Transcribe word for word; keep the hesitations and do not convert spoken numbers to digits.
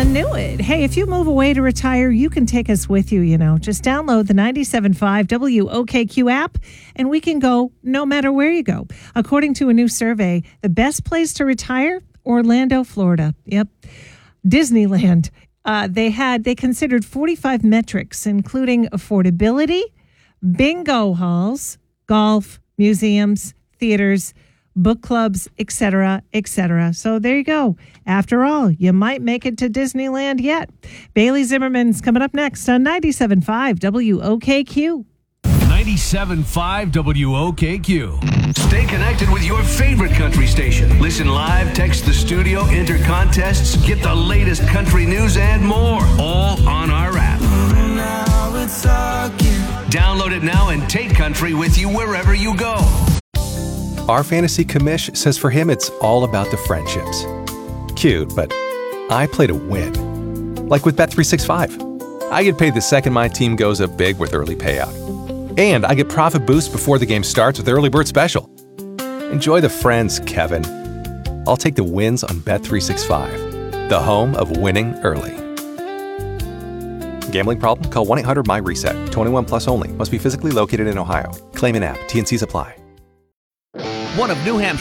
knew it. Hey, if you move away to retire, you can take us with you, you know. Just download the ninety-seven point five W O K Q app, and we can go no matter where you go. According to a new survey, the best place to retire, Orlando, Florida. Yep. Disneyland. Uh, they had, they considered forty-five metrics, including affordability, bingo halls, golf, museums, theaters, book clubs, et cetera, et cetera. So there you go. After all, you might make it to Disneyland yet. Bailey Zimmerman's coming up next on ninety-seven point five W O K Q. ninety-seven point five W O K Q. Stay connected with your favorite country station. Listen live, text the studio, enter contests, get the latest country news and more, all on our app. Download it now and take country with you wherever you go. Our fantasy commish says for him it's all about the friendships. Cute, but I play to win. Like with Bet three sixty-five. I get paid the second my team goes up big with early payout. And I get profit boost before the game starts with Early Bird Special. Enjoy the friends, Kevin. I'll take the wins on Bet three sixty-five, the home of winning early. Gambling problem? Call one eight hundred M Y reset. twenty-one plus only. Must be physically located in Ohio. Claim an app. T and Cs apply. One of New Hampshire's